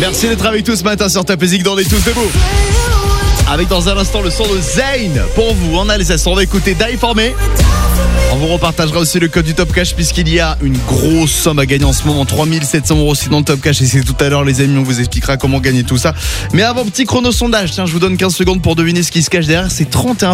Merci d'être avec tous ce matin sur Top Music dans les tous debout. Avec dans un instant le son de Zayn pour vous en Alsace. On va écouter Die For Me. On vous repartagera aussi le code du Top Cash puisqu'il y a une grosse somme à gagner en ce moment, 3700 € aussi dans le Top Cash, et c'est tout à l'heure les amis, on vous expliquera comment gagner tout ça. Mais avant, petit chrono sondage, tiens, je vous donne 15 secondes pour deviner ce qui se cache derrière. C'est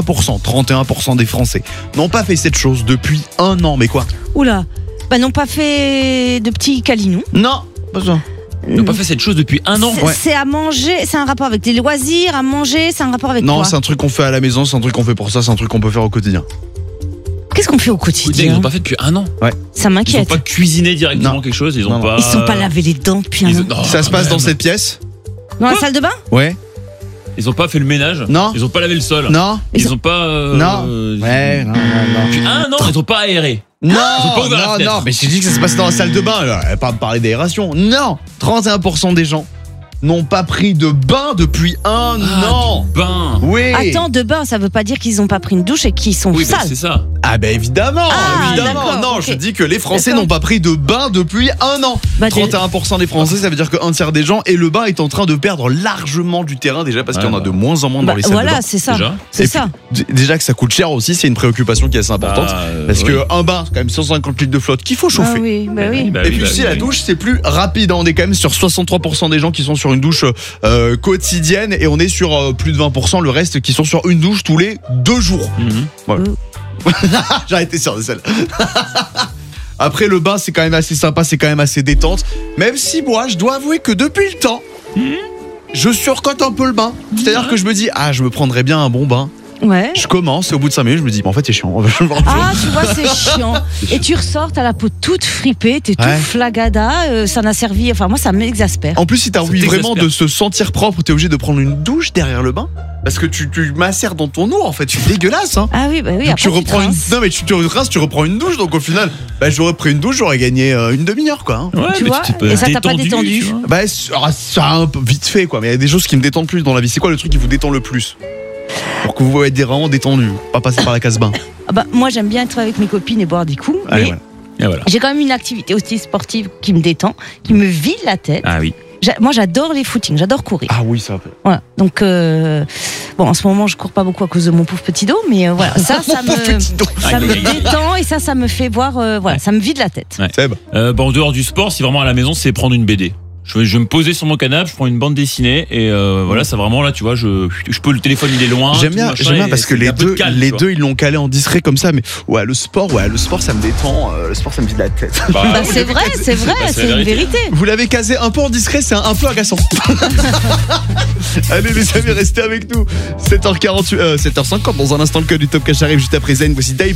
31% des Français n'ont pas fait cette chose depuis un an. Mais quoi? Oula, n'ont pas fait de petits câlinous. Non, pas ça. Ils n'ont pas fait cette chose depuis un an. C'est à manger, c'est un rapport avec les loisirs, à manger, c'est un rapport avec Non, quoi? c'est un truc qu'on fait à la maison, c'est un truc qu'on fait pour ça, c'est un truc qu'on peut faire au quotidien. Qu'est-ce qu'on fait au Écoutez, ils quotidien? n'ont pas fait depuis un an. Ça Ils n'ont m'inquiète. pas cuisiné directement Non. quelque chose. Ils Non, n'ont non. pas. Ils sont pas lavé les dents depuis un an. Non, Ça se passe quand dans même. cette pièce? Dans la salle de bain? Ouais. Ils n'ont pas fait le ménage. Non. Ils n'ont pas lavé le sol. Non. Ils n'ont pas. Non. Ouais, non. Depuis un an, ils n'ont pas aéré. Non, pas ouvert la fenêtre. non, mais j'ai dit que ça se passe dans la salle de bain, alors, elle va pas me parler d'aération. Non, 31% des gens n'ont pas pris de bain depuis un an. Ben. Oui. Attends, de bain, ça veut pas dire qu'ils n'ont pas pris une douche et qu'ils sont Oui, bah, sales. c'est ça. Ah ben évidemment, Ah, évidemment. d'accord, Non, ok. je dis que les Français D'accord. n'ont pas pris de bain depuis un an. Bah, 31% des Français, ça veut dire qu'un tiers des gens, et le bain est en train de perdre largement du terrain déjà parce qu'il y en a de moins en moins dans les salles de bain. Voilà, c'est ça. Déjà. C'est Et ça. Déjà que ça coûte cher aussi, c'est une préoccupation qui est assez importante. Parce oui. que un bain, c'est quand même 150 litres de flotte qu'il faut Ah chauffer. oui, bah oui. Bah Et oui, puis bah si oui, la oui. douche c'est plus rapide, on est quand même sur 63% des gens qui sont sur une douche quotidienne, et on est sur plus de 20% le reste qui sont sur une douche tous les 2 jours. Mhm. Voilà. J'ai arrêté sur celle. Après le bain c'est quand même assez sympa, c'est quand même assez détente. Même si moi je dois avouer que depuis le temps, je surcote un peu le bain. C'est-à-dire que je me dis je me prendrais bien un bon bain. Ouais. Je commence et au bout de 5 minutes je me dis en fait c'est chiant. Ah, tu vois, c'est chiant. Et tu ressors, t'as la peau toute fripée, t'es tout Ouais. flagada, ça n'a servi. Enfin, moi, ça m'exaspère. En plus, si t'as Ça envie vraiment t'exaspère. de se sentir propre, t'es obligé de prendre une douche derrière le bain. Parce que tu macères dans ton eau, en fait. Tu es dégueulasse, hein. Ah oui, bah oui. Donc, Après, tu reprends une. rinces. Non, mais tu rinces, tu reprends une douche. Donc, au final, j'aurais pris une douche, j'aurais gagné une demi-heure, quoi. Hein. Ouais, Tu mais vois, t'es et ça t'a pas détendu. tu vois. Ça a un peu vite fait, quoi. Mais il y a des choses qui me détendent plus dans la vie. C'est quoi le truc qui vous détend le plus? Pour que vous êtes vraiment détendu, pas passer par la case bain. Ah bah, moi, j'aime bien être avec mes copines et boire des coups. Allez, Mais voilà. Et voilà. j'ai quand même une activité aussi sportive qui me détend, qui me vide la tête. Ah oui. Moi, j'adore les footings, j'adore courir. Ah oui, ça peut. Voilà. Donc, bon, en ce moment, je cours pas beaucoup à cause de mon pauvre petit dos, mais voilà, ça Mon petit dos. ça me Aïe, aïe, aïe. détend et ça me fait voir, voilà, ça me vide la tête. Ouais. Seb. En dehors du sport, si vraiment à la maison, c'est prendre une BD. Je vais me poser sur mon canapé, je prends une bande dessinée et voilà, ça vraiment là, tu vois, je peux, le téléphone il est loin. J'aime tout bien, machin, j'aime bien et parce que c'est les un peu de deux, calme, les tu vois. deux, ils l'ont calé en discret comme ça. Mais le sport ça me détend. Le sport, ça me vide la tête. Bah, Bah, c'est vrai, c'est la c'est une vérité. Vous l'avez casé un peu en discret, c'est un peu agaçant. Allez les amis, restez avec nous. 7h50, 7h50, dans un instant le code du Top Cash arrive juste après Zen. Voici Dave.